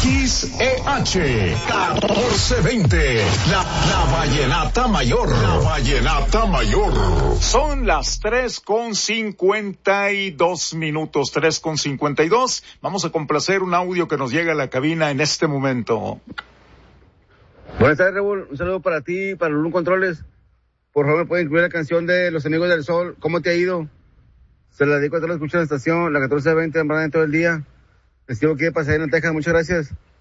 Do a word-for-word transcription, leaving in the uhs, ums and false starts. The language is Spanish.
X E H catorce veinte, la, la vallenata mayor, la vallenata mayor. Son las tres con cincuenta y dos minutos, tres con cincuenta y dos. Vamos a complacer un audio que nos llega a la cabina en este momento. Buenas tardes, Raúl. Un saludo para ti, para Lulú Controles. Por favor, me pueden incluir la canción de Los Amigos del Sol. ¿Cómo te ha ido? Se la dedico a todos los que escuchan la estación, la catorce veinte, en verdad, todo el día. Les digo que pasé en Texas. Muchas gracias.